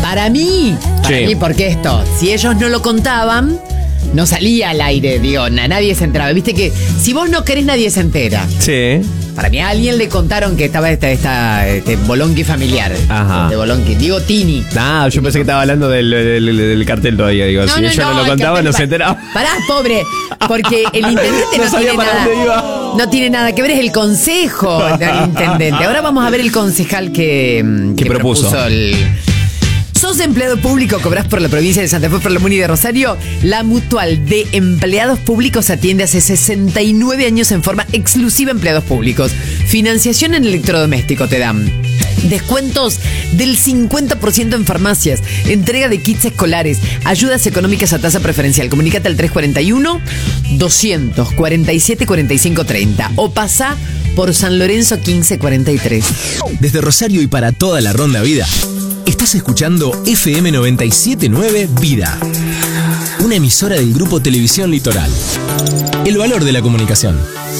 Para mí, porque esto, si ellos no lo contaban, no salía al aire, digo, nadie se enteraba. Viste que si vos no querés, nadie se entera. Sí. Para mí a alguien le contaron que estaba este Bolonqui familiar. Ajá. De Bolonqui. Digo Tini. Ah, yo pensé que estaba hablando del cartel todavía. Digo, si ellos no lo contaban, no se enteraban. Pará, pobre. Porque el intendente no tiene nada. No tiene nada que ver, es el consejo del intendente. Ahora vamos a ver el concejal que propuso ¿Sos empleado público? ¿Cobrás por la provincia de Santa Fe, por la Muni de Rosario? La Mutual de Empleados Públicos atiende hace 69 años en forma exclusiva a empleados públicos. Financiación en electrodoméstico te dan. Descuentos del 50% en farmacias. Entrega de kits escolares. Ayudas económicas a tasa preferencial. Comunícate al 341-247-4530 o pasa por San Lorenzo 1543. Desde Rosario y para toda la Ronda Vida, estás escuchando FM 97.9 Vida, una emisora del Grupo Televisión Litoral. El valor de la comunicación.